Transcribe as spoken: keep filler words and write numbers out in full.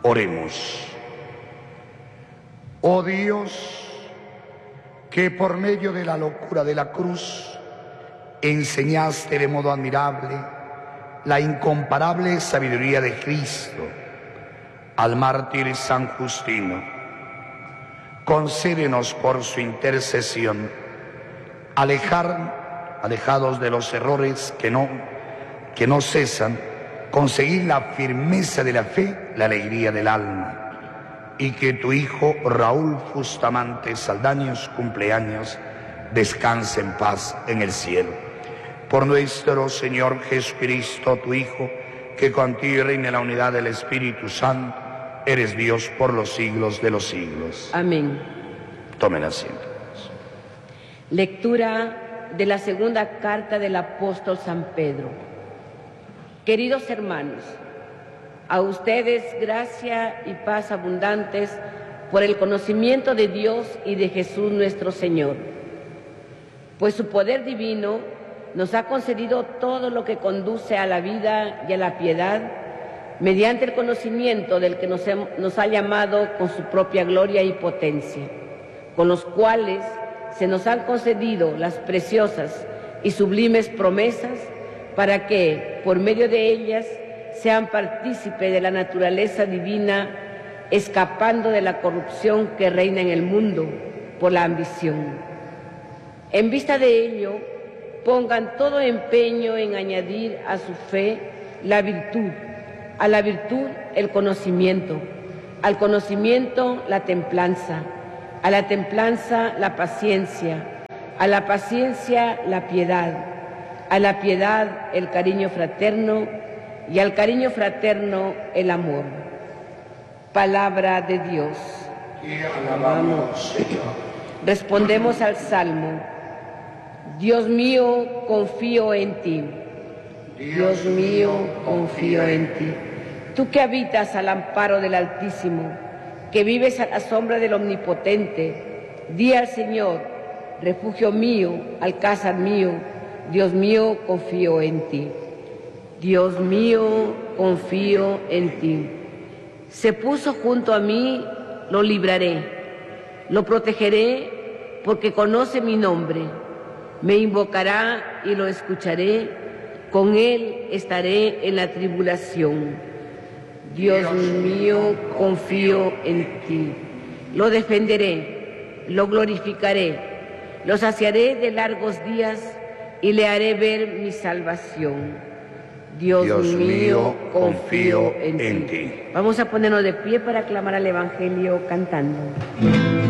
Oremos. Oh Dios, que por medio de la locura de la cruz enseñaste de modo admirable la incomparable sabiduría de Cristo al mártir San Justino, concédenos por su intercesión alejar, alejados de los errores que no, que no cesan, conseguir la firmeza de la fe, la alegría del alma, y que tu hijo Raúl Bustamante Saldaños, cumpleaños, descanse en paz en el cielo. Por nuestro Señor Jesucristo, tu Hijo, que contigo reina en la unidad del Espíritu Santo, eres Dios por los siglos de los siglos. Amén. Tomen asiento. Lectura de la segunda carta del apóstol San Pedro. Queridos hermanos, a ustedes gracia y paz abundantes por el conocimiento de Dios y de Jesús nuestro Señor, pues su poder divino nos ha concedido todo lo que conduce a la vida y a la piedad mediante el conocimiento del que nos, nos ha llamado con su propia gloria y potencia, con los cuales se nos han concedido las preciosas y sublimes promesas para que, por medio de ellas, sean partícipes de la naturaleza divina, escapando de la corrupción que reina en el mundo por la ambición. En vista de ello, pongan todo empeño en añadir a su fe la virtud, a la virtud el conocimiento, al conocimiento la templanza, a la templanza la paciencia, a la paciencia la piedad, a la piedad el cariño fraterno y al cariño fraterno el amor. Palabra de Dios. Te alabamos, Señor. Respondemos al Salmo. Dios mío, confío en ti. Dios mío, confío en ti. Tú que habitas al amparo del Altísimo, que vives a la sombra del Omnipotente, di al Señor, refugio mío, alcázar mío, Dios mío, confío en ti. Dios mío, confío en ti. Se puso junto a mí, lo libraré, lo protegeré porque conoce mi nombre. Me invocará y lo escucharé, con él estaré en la tribulación. Dios mío, confío en ti. Lo defenderé, lo glorificaré, lo saciaré de largos días y le haré ver mi salvación. Dios, Dios mío, mío, confío confío en, en ti. ti. Vamos a ponernos de pie para clamar al Evangelio cantando.